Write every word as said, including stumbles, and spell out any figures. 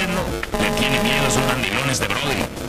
corriendo. Le tiene miedo a esos mandilones de Brody.